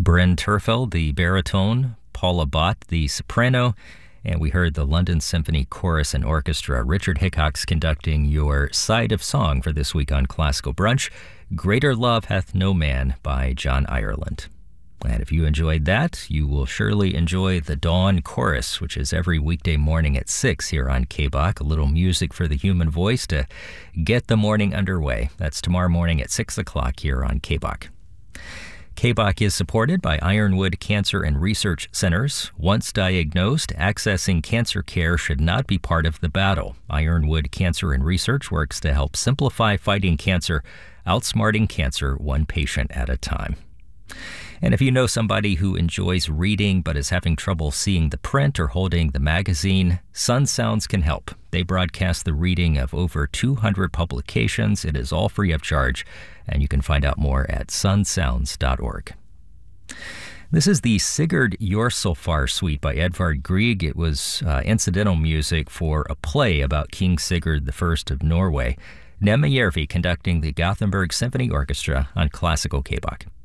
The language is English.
Bryn Terfel, the baritone, Paula Bott, the soprano, and we heard the London Symphony Chorus and Orchestra. Richard Hickox conducting your Side of Song for this week on Classical Brunch, Greater Love Hath No Man by John Ireland. And if you enjoyed that, you will surely enjoy the Dawn Chorus, which is every weekday morning at 6 here on KBOC. A little music for the human voice to get the morning underway. That's tomorrow morning at 6 o'clock here on KBOC. KBOC is supported by Ironwood Cancer and Research Centers. Once diagnosed, accessing cancer care should not be part of the battle. Ironwood Cancer and Research works to help simplify fighting cancer, outsmarting cancer one patient at a time. And if you know somebody who enjoys reading but is having trouble seeing the print or holding the magazine, Sun Sounds can help. They broadcast the reading of over 200 publications. It is all free of charge, and you can find out more at sunsounds.org. This is the Sigurd Jorsalfar Suite by Edvard Grieg. It was incidental music for a play about King Sigurd I of Norway. Nema Järvi conducting the Gothenburg Symphony Orchestra on Classical KBOC.